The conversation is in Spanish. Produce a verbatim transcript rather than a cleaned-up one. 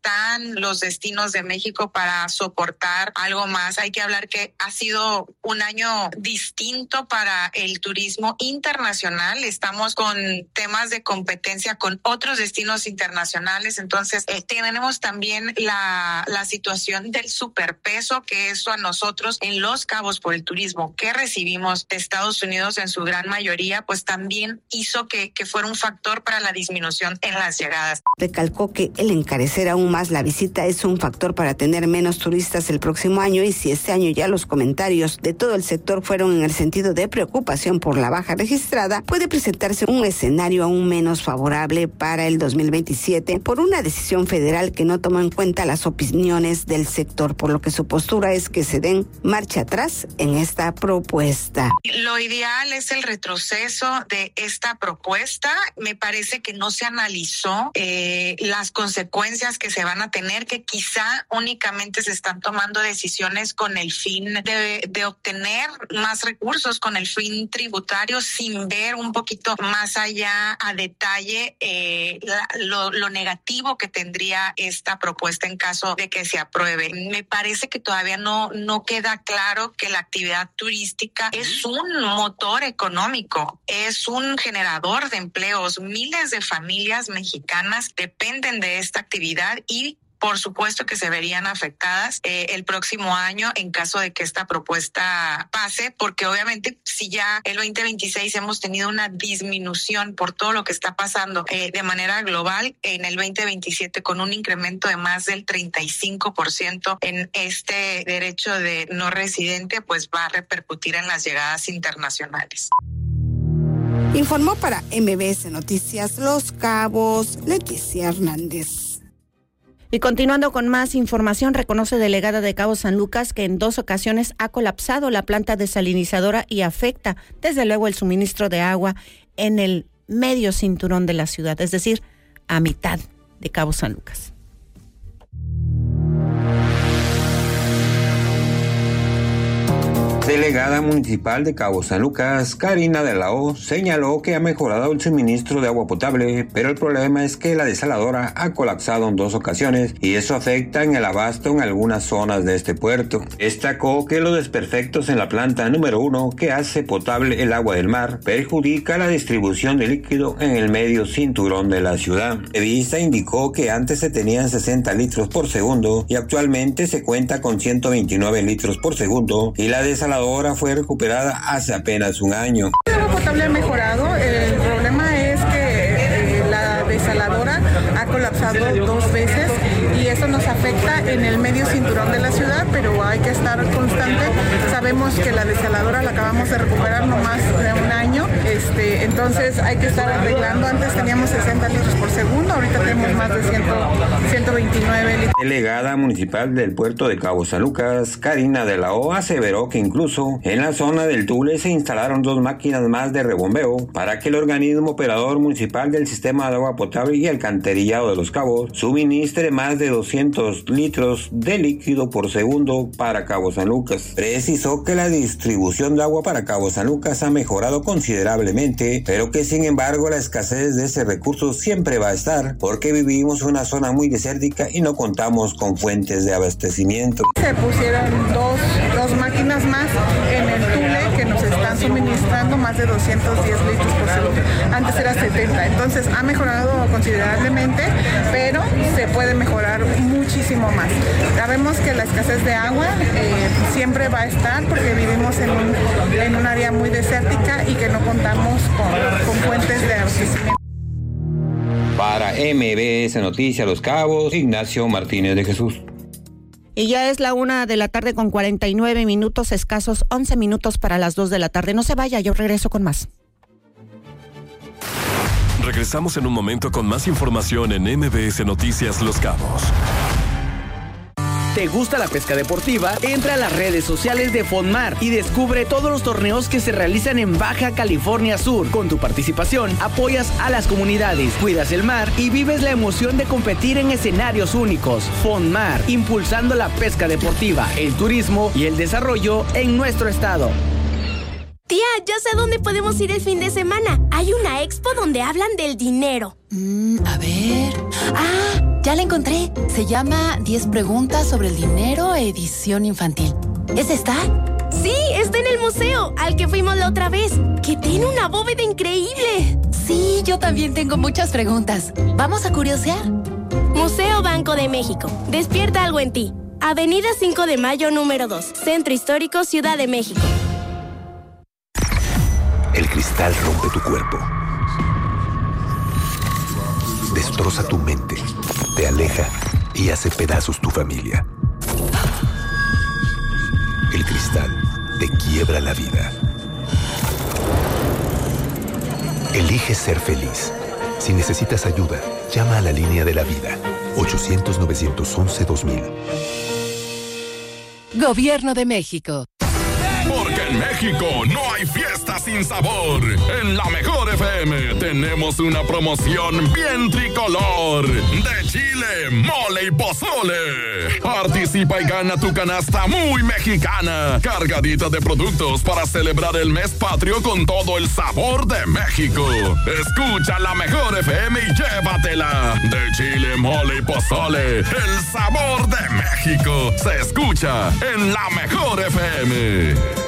están los destinos de México para soportar algo más. Hay que hablar que ha sido un año distinto para el turismo internacional. Estamos con temas de competencia con otros destinos internacionales. Entonces, eh, tenemos también la, la situación del superpeso, que eso a nosotros en Los Cabos por el turismo que recibimos de Estados Unidos en su gran mayoría, pues también hizo que, que fuera un factor para la disminución en las llegadas. Recalcó que el encarecer aún más la visita es un factor para tener menos turistas el próximo año, y si este año ya los comentarios de todo el sector fueron en el sentido de preocupación por la baja registrada, puede presentarse un escenario aún menos favorable para el dos mil veintisiete por una decisión federal que no tomó en cuenta las opiniones del sector, por lo que su postura es que se den marcha atrás en esta propuesta. Lo ideal es el retroceso de esta propuesta. Me parece que no se analizó eh, las consecuencias que se van a tener, que quizá únicamente se están tomando decisiones con el fin de, de obtener más recursos, con el fin tributario, sin ver un poquito más allá a detalle eh, la, lo, lo negativo que tendría esta propuesta en caso de que se apruebe. Me parece que todavía no, no queda claro que la actividad turística es un motor económico, es un generador de empleos. Miles de familias mexicanas dependen de esta actividad y por supuesto que se verían afectadas eh, el próximo año en caso de que esta propuesta pase, porque obviamente si ya el veinte veintiséis hemos tenido una disminución por todo lo que está pasando eh, de manera global, en el veinte veintisiete con un incremento de más del treinta y cinco por ciento en este derecho de no residente, pues va a repercutir en las llegadas internacionales. Informó para M B S Noticias Los Cabos, Leticia Hernández. Y continuando con más información, reconoce delegada de Cabo San Lucas que en dos ocasiones ha colapsado la planta desalinizadora y afecta, desde luego, el suministro de agua en el medio cinturón de la ciudad, es decir, a mitad de Cabo San Lucas. Delegada municipal de Cabo San Lucas, Karina de la O, señaló que ha mejorado el suministro de agua potable, pero el problema es que la desaladora ha colapsado en dos ocasiones y eso afecta en el abasto en algunas zonas de este puerto. Destacó que los desperfectos en la planta número uno, que hace potable el agua del mar, perjudica la distribución de líquido en el medio cinturón de la ciudad. Evisa indicó que antes se tenían sesenta litros por segundo y actualmente se cuenta con ciento veintinueve litros por segundo, y la desaladora fue recuperada hace apenas un año. El agua potable ha mejorado, el problema es que eh, la desaladora ha colapsado dos veces y eso nos afecta en el medio cinturón de la ciudad, pero hay que estar constante. Sabemos que la desaladora la acabamos de recuperar no más de un año, este, entonces hay que estar arreglando. Antes teníamos sesenta litros por segundo, ahorita tenemos más de ciento veintinueve litros. Delegada municipal del puerto de Cabo San Lucas, Karina de la O, aseveró que incluso en la zona del Tule se instalaron dos máquinas más de rebombeo para que el organismo operador municipal del sistema de agua potable y alcantarillado de Los Cabos suministre más de doscientos litros de líquido por segundo para Cabo San Lucas. Precisó que la distribución de agua para Cabo San Lucas ha mejorado considerablemente, pero que sin embargo la escasez de ese recurso siempre va a estar, porque vivimos en una zona muy desértica y no contamos con fuentes de abastecimiento. Se pusieron dos, dos máquinas más en el Tule que nos están suministrando más de doscientos diez litros por segundo. Antes era setenta, entonces ha mejorado considerablemente, pero se puede mejorar muchísimo más. Sabemos que la escasez de agua eh, siempre va a estar porque vivimos en un, en un área muy desértica y que no contamos con, con fuentes de abastecimiento. Para M B S Noticias Los Cabos, Ignacio Martínez de Jesús. Y ya es la una de la tarde con cuarenta y nueve minutos, escasos once minutos para las dos de la tarde. No se vaya, yo regreso con más. Regresamos en un momento con más información en M B S Noticias Los Cabos. ¿Te gusta la pesca deportiva? Entra a las redes sociales de Fonmar y descubre todos los torneos que se realizan en Baja California Sur. Con tu participación, apoyas a las comunidades, cuidas el mar y vives la emoción de competir en escenarios únicos. Fonmar, impulsando la pesca deportiva, el turismo y el desarrollo en nuestro estado. Tía, ya sé dónde podemos ir el fin de semana. Hay una expo donde hablan del dinero. Mm, a ver... ¡Ah! Ya la encontré. Se llama diez preguntas sobre el dinero, edición infantil. ¿Es esta? Sí, está en el museo, al que fuimos la otra vez, que tiene una bóveda increíble. Sí, yo también tengo muchas preguntas. ¿Vamos a curiosear? Museo Banco de México. Despierta algo en ti. Avenida cinco de Mayo, número dos. Centro Histórico, Ciudad de México. El cristal rompe tu cuerpo. Destroza tu mente. Te aleja y hace pedazos tu familia. El cristal te quiebra la vida. Elige ser feliz. Si necesitas ayuda, llama a la línea de la vida. ochocientos, novecientos once, dos mil. Gobierno de México. Porque en México no hay fiesta sin sabor. En la Mejor F M tenemos una promoción bien tricolor. De chile, mole y pozole. Participa y gana tu canasta muy mexicana. Cargadita de productos para celebrar el mes patrio con todo el sabor de México. Escucha la Mejor F M y llévatela. De chile, mole y pozole. El sabor de México se escucha en la Mejor F M.